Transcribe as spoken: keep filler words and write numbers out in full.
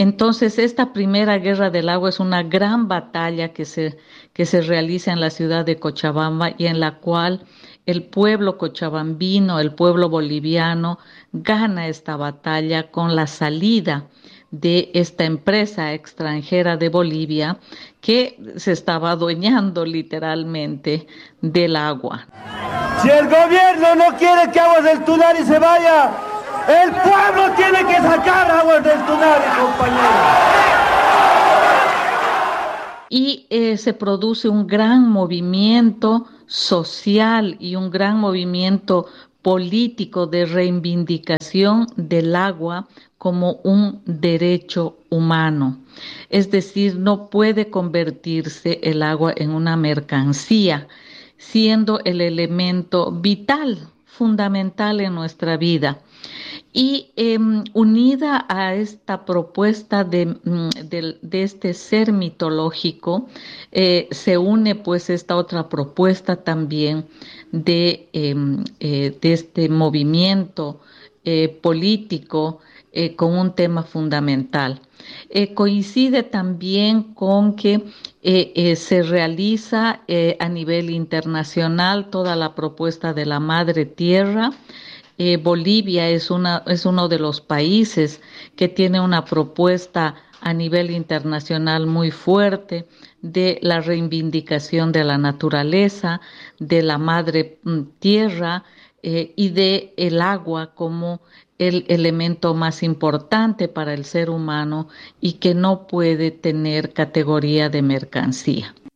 Entonces, esta primera guerra del agua es una gran batalla que se, que se realiza en la ciudad de Cochabamba y en la cual el pueblo cochabambino, el pueblo boliviano, gana esta batalla con la salida de esta empresa extranjera de Bolivia que se estaba adueñando literalmente del agua. Si el gobierno no quiere que Aguas del Tunari se vaya, el pueblo tiene que sacar Aguas del Tunari, compañeros. Y eh, se produce un gran movimiento social y un gran movimiento político de reivindicación del agua como un derecho humano. Es decir, no puede convertirse el agua en una mercancía, siendo el elemento vital, fundamental en nuestra vida. Y eh, unida a esta propuesta de, de, de este ser mitológico, eh, se une pues esta otra propuesta también de, eh, eh, de este movimiento eh, político eh, con un tema fundamental. Eh, coincide también con que eh, eh, se realiza eh, a nivel internacional toda la propuesta de la Madre Tierra. Eh, Bolivia es, una, es uno de los países que tiene una propuesta a nivel internacional muy fuerte de la reivindicación de la naturaleza, de la madre tierra eh, y de el agua como el elemento más importante para el ser humano y que no puede tener categoría de mercancía.